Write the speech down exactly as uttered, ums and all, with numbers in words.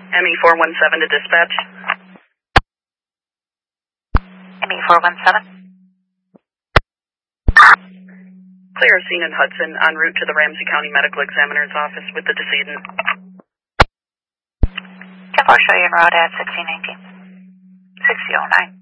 M E four one seven to dispatch. M E four one seven. Clear a scene in Hudson en route to the Ramsey County Medical Examiner's office with the decedent. ten four, show you en route at sixteen nineteen. sixty oh nine.